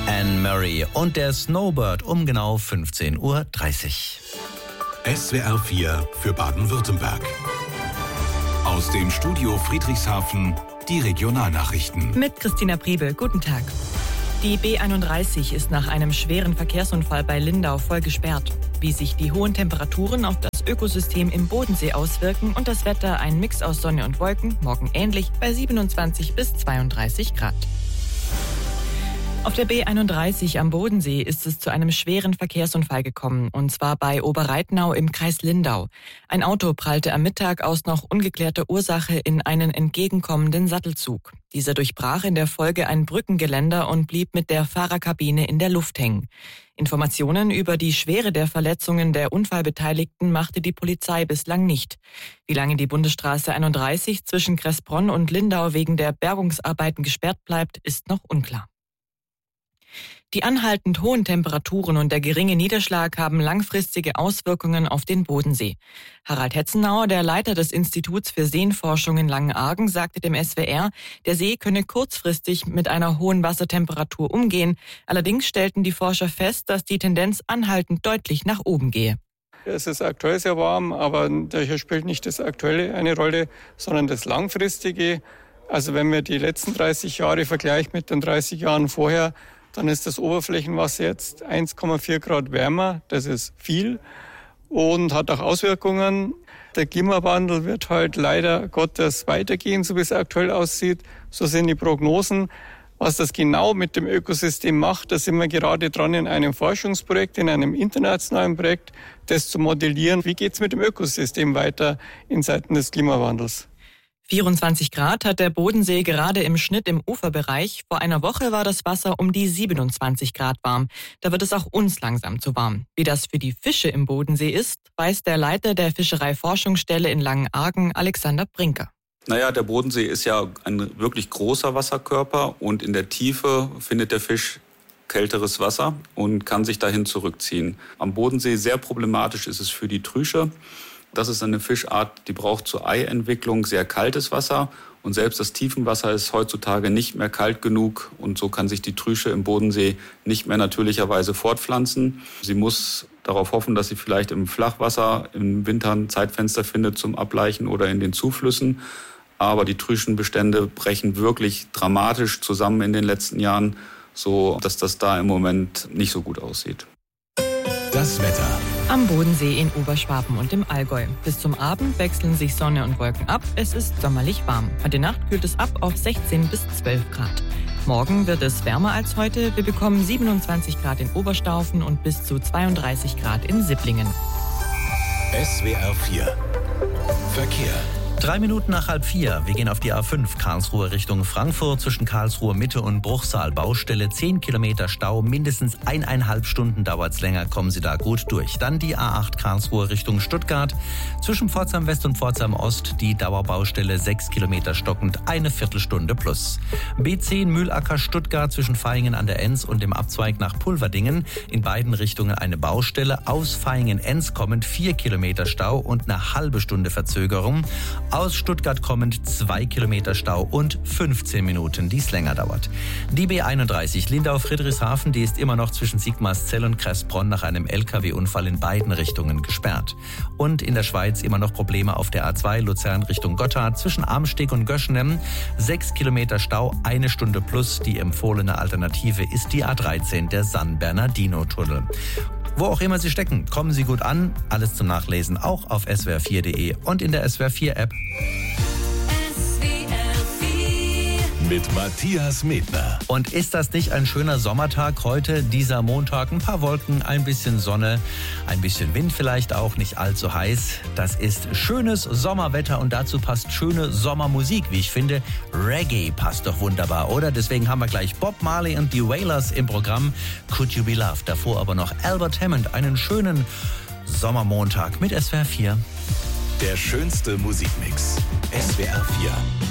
Anne Murray und der Snowbird um genau 15:30 Uhr. SWR 4 für Baden-Württemberg. Aus dem Studio Friedrichshafen die Regionalnachrichten. Mit Christina Priebel, guten Tag. Die B31 ist nach einem schweren Verkehrsunfall bei Lindau voll gesperrt. Wie sich die hohen Temperaturen auf das Ökosystem im Bodensee auswirken und das Wetter ein Mix aus Sonne und Wolken, morgen ähnlich bei 27 bis 32 Grad. Auf der B31 am Bodensee ist es zu einem schweren Verkehrsunfall gekommen, und zwar bei Oberreitnau im Kreis Lindau. Ein Auto prallte am Mittag aus noch ungeklärter Ursache in einen entgegenkommenden Sattelzug. Dieser durchbrach in der Folge ein Brückengeländer und blieb mit der Fahrerkabine in der Luft hängen. Informationen über die Schwere der Verletzungen der Unfallbeteiligten machte die Polizei bislang nicht. Wie lange die Bundesstraße 31 zwischen Kressbronn und Lindau wegen der Bergungsarbeiten gesperrt bleibt, ist noch unklar. Die anhaltend hohen Temperaturen und der geringe Niederschlag haben langfristige Auswirkungen auf den Bodensee. Harald Hetzenauer, der Leiter des Instituts für Seenforschung in Langenargen, sagte dem SWR, der See könne kurzfristig mit einer hohen Wassertemperatur umgehen. Allerdings stellten die Forscher fest, dass die Tendenz anhaltend deutlich nach oben gehe. Es ist aktuell sehr warm, aber hier spielt nicht das Aktuelle eine Rolle, sondern das Langfristige. Also wenn wir die letzten 30 Jahre vergleichen mit den 30 Jahren vorher, dann ist das Oberflächenwasser jetzt 1,4 Grad wärmer. Das ist viel und hat auch Auswirkungen. Der Klimawandel wird halt leider Gottes weitergehen, so wie es aktuell aussieht. So sind die Prognosen. Was das genau mit dem Ökosystem macht, da sind wir gerade dran in einem Forschungsprojekt, in einem internationalen Projekt, das zu modellieren. Wie geht es mit dem Ökosystem weiter in Zeiten des Klimawandels? 24 Grad hat der Bodensee gerade im Schnitt im Uferbereich. Vor einer Woche war das Wasser um die 27 Grad warm. Da wird es auch uns langsam zu warm. Wie das für die Fische im Bodensee ist, weiß der Leiter der Fischereiforschungsstelle in Langenargen, Alexander Brinker. Der Bodensee ist ja ein wirklich großer Wasserkörper und in der Tiefe findet der Fisch kälteres Wasser und kann sich dahin zurückziehen. Am Bodensee sehr problematisch ist es für die Trüsche. Das ist eine Fischart, die braucht zur Eientwicklung sehr kaltes Wasser. Und selbst das Tiefenwasser ist heutzutage nicht mehr kalt genug. Und so kann sich die Trüsche im Bodensee nicht mehr natürlicherweise fortpflanzen. Sie muss darauf hoffen, dass sie vielleicht im Flachwasser im Winter ein Zeitfenster findet zum Ableichen oder in den Zuflüssen. Aber die Trüschenbestände brechen wirklich dramatisch zusammen in den letzten Jahren, so dass das da im Moment nicht so gut aussieht. Das Wetter. Am Bodensee in Oberschwaben und im Allgäu. Bis zum Abend wechseln sich Sonne und Wolken ab. Es ist sommerlich warm. Heute Nacht kühlt es ab auf 16 bis 12 Grad. Morgen wird es wärmer als heute. Wir bekommen 27 Grad in Oberstaufen und bis zu 32 Grad in Sipplingen. SWR 4 Verkehr. 3 Minuten nach 3:30. Wir gehen auf die A5 Karlsruhe Richtung Frankfurt. Zwischen Karlsruhe Mitte und Bruchsal Baustelle. 10 Kilometer Stau. Mindestens 1,5 Stunden dauert's länger. Kommen Sie da gut durch. Dann die A8 Karlsruhe Richtung Stuttgart. Zwischen Pforzheim West und Pforzheim Ost die Dauerbaustelle. 6 Kilometer stockend. Eine Viertelstunde plus. B10 Mühlacker Stuttgart zwischen Vaihingen an der Enz und dem Abzweig nach Pulverdingen. In beiden Richtungen eine Baustelle. Aus Vaihingen-Enz kommend 4 Kilometer Stau und eine halbe Stunde Verzögerung. Aus Stuttgart kommend 2 Kilometer Stau und 15 Minuten, die es länger dauert. Die B31 Lindau-Friedrichshafen, die ist immer noch zwischen Sigmarszell und Kressbronn nach einem LKW-Unfall in beiden Richtungen gesperrt. Und in der Schweiz immer noch Probleme auf der A2 Luzern Richtung Gotthard zwischen Amsteg und Göschnem. 6 Kilometer Stau, 1 Stunde plus. Die empfohlene Alternative ist die A13, der San Bernardino-Tunnel. Wo auch immer Sie stecken, kommen Sie gut an. Alles zum Nachlesen auch auf swr4.de und in der SWR4-App. Mit Matthias Medner. Und ist das nicht ein schöner Sommertag heute, dieser Montag? Ein paar Wolken, ein bisschen Sonne, ein bisschen Wind vielleicht auch, nicht allzu heiß. Das ist schönes Sommerwetter und dazu passt schöne Sommermusik, wie ich finde. Reggae passt doch wunderbar, oder? Deswegen haben wir gleich Bob Marley und die Wailers im Programm. Could You Be Loved? Davor aber noch Albert Hammond. Einen schönen Sommermontag mit SWR 4. Der schönste Musikmix. SWR 4.